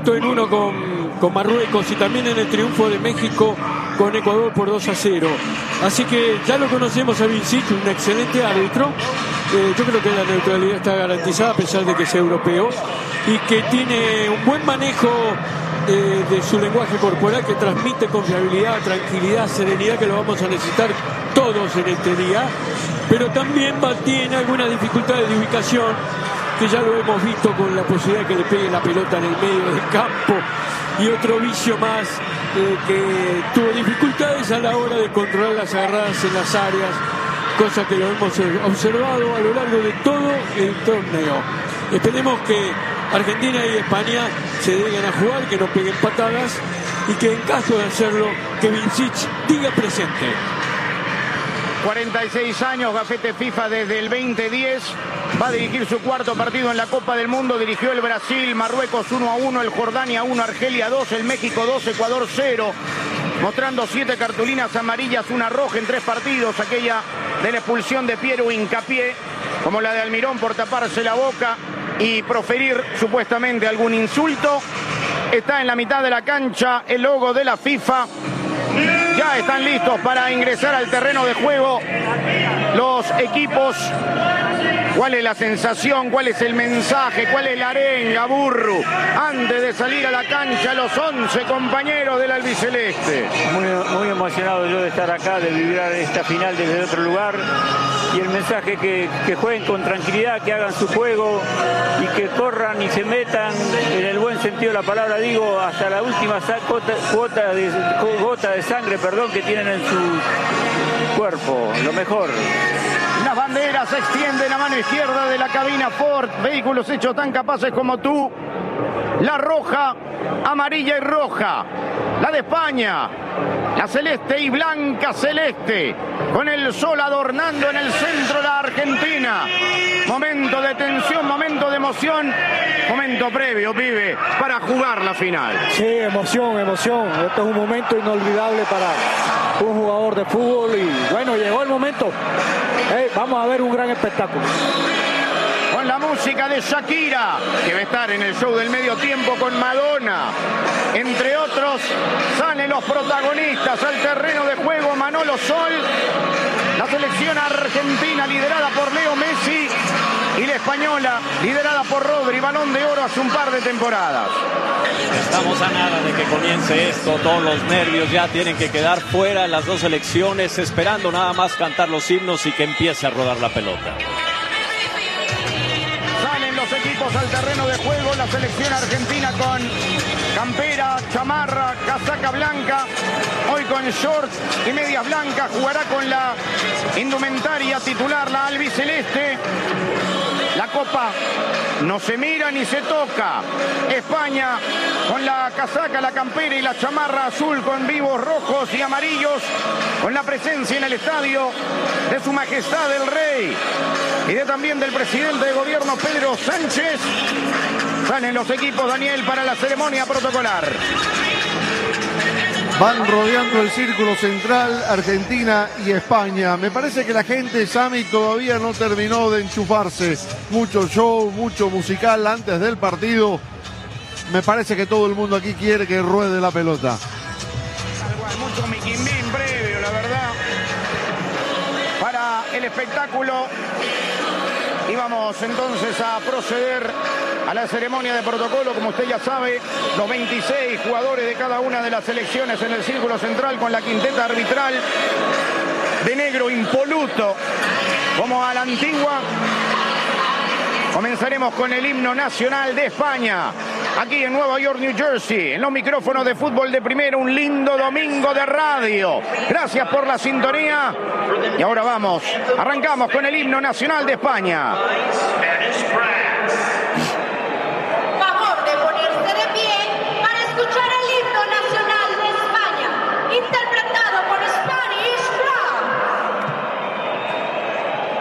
empató en 1 con Marruecos y también en el triunfo de México con Ecuador por 2-0. Así que ya lo conocemos a Vincic, un excelente árbitro. Yo creo que la neutralidad está garantizada a pesar de que sea europeo y que tiene un buen manejo de su lenguaje corporal, que transmite confiabilidad, tranquilidad, serenidad, que lo vamos a necesitar todos en este día, pero también tiene algunas dificultades de ubicación, que ya lo hemos visto con la posibilidad de que le pegue la pelota en el medio del campo, y otro vicio más, que tuvo dificultades a la hora de controlar las agarradas en las áreas, cosa que lo hemos observado a lo largo de todo el torneo. Esperemos que Argentina y España se dediquen a jugar, que no peguen patadas y que en caso de hacerlo, que Vincic diga presente. 46 años, gafete FIFA desde el 2010. Va a dirigir su cuarto partido en la Copa del Mundo. Dirigió el Brasil, Marruecos 1-1, el Jordania 1, Argelia 2, el México 2, Ecuador 0. Mostrando 7 cartulinas amarillas, una roja en 3 partidos. Aquella de la expulsión de Piero Hincapié, como la de Almirón por taparse la boca y proferir supuestamente algún insulto. Está en la mitad de la cancha el logo de la FIFA. Ya están listos para ingresar al terreno de juego los equipos. ¿Cuál es la sensación? ¿Cuál es el mensaje? ¿Cuál es la arenga, Burru? Antes de salir a la cancha, los 11 compañeros del albiceleste. Muy emocionado yo de estar acá, de vivir esta final desde otro lugar. Y el mensaje que jueguen con tranquilidad, que hagan su juego y que corran y se metan en el buen sentido de la palabra, digo, hasta la última gota de sangre, que tienen en su cuerpo. Lo mejor. Las banderas se extienden a mano izquierda de la cabina Ford. Vehículos hechos tan capaces como tú. La roja, amarilla y roja. La de España. La celeste y blanca celeste. Con el sol adornando en el centro la Argentina. Momento de tensión, momento de emoción. Momento previo, pibe, para jugar la final. Sí, emoción. Esto es un momento inolvidable para un jugador de fútbol y bueno, llegó el momento. Vamos a ver un gran espectáculo. Con la música de Shakira, que va a estar en el show del medio tiempo con Madonna. Entre otros, salen los protagonistas al terreno de juego. Manolo Sol, la selección argentina liderada por Leo Messi y la española liderada por Rodri, Balón de Oro hace un par de temporadas. Estamos a nada de que comience esto, todos los nervios ya tienen que quedar fuera, las dos selecciones esperando nada más cantar los himnos y que empiece a rodar la pelota. Salen los equipos al terreno de juego, la selección argentina con campera, chamarra, casaca blanca, hoy con shorts y medias blancas, jugará con la indumentaria titular, la albiceleste. La copa no se mira ni se toca. España con la casaca, la campera y la chamarra azul con vivos rojos y amarillos, con la presencia en el estadio de su majestad el rey y también del presidente de gobierno Pedro Sánchez. Salen los equipos, Daniel, para la ceremonia protocolar. Van rodeando el círculo central Argentina y España. Me parece que la gente, Sami, todavía no terminó de enchufarse. Mucho show, mucho musical antes del partido. Me parece que todo el mundo aquí quiere que ruede la pelota. Mucho miquimbín previo, la verdad, para el espectáculo. Y vamos entonces a proceder a la ceremonia de protocolo. Como usted ya sabe, los 26 jugadores de cada una de las selecciones en el círculo central con la quinteta arbitral de negro impoluto, como a la antigua. Comenzaremos con el himno nacional de España, aquí en Nueva York, New Jersey, en los micrófonos de Fútbol de Primera. Un lindo domingo de radio. Gracias por la sintonía. Y ahora vamos, arrancamos con el himno nacional de España.